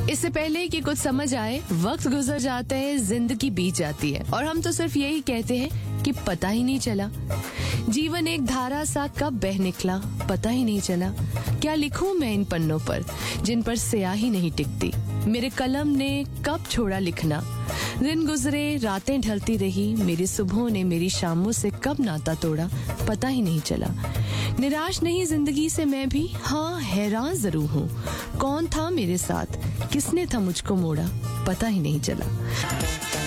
इससे पहले कि कुछ समझ आए, वक्त गुजर जाता है, जिंदगी बीत जाती है और हम तो सिर्फ यही कहते हैं कि पता ही नहीं चला। जीवन एक धारा सा कब बह निकला, पता ही नहीं चला। क्या लिखूं मैं इन पन्नों पर जिन पर स्याही नहीं टिकती। मेरे कलम ने कब छोड़ा लिखना। दिन गुजरे, रातें ढलती रही, मेरी सुबहों ने मेरी शामों से कब नाता तोड़ा, पता ही नहीं चला। निराश नहीं जिंदगी से मैं भी, हाँ हैरान जरूर हूँ। कौन था मेरे साथ, किसने था मुझको मोड़ा, पता ही नहीं चला।